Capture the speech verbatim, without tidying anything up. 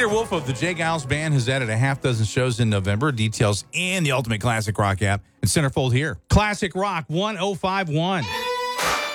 Peter Wolf of the Jay Giles Band has added a half dozen shows in November. Details in the Ultimate Classic Rock app and Centerfold here. Classic Rock one oh five one.